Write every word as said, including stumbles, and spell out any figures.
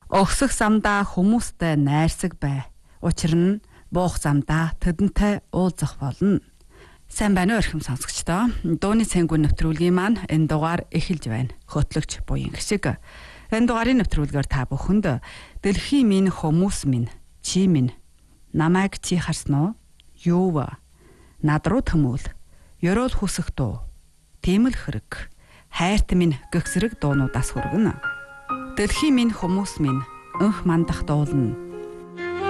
Өгсөх замдаа хүмүүстэй найрсаг бай. Учир нь буух замдаа тэдэнтэй уулзах болно. Сайн байна уу эрхэм сонсогчдоо. Дууны цэнгүүн нэвтрүүлгийн маань энэ дугаар эхэлж байна. Хөтлөгч буян гişиг. Энэ дугаарын нэвтрүүлгээр та бүхэнд дэлхийн минь хүмүүс минь чи минь намайг чи харсан уу? Юу вэ? Над руу төмөөл. Ёроол хүсэх дуу. Тийм л хэрэг. Хайрт минь гэх зэрэг дуунуудаас хүргэнэ. Дэлхийн минь хүмүүс минь өнх мандах дуулна.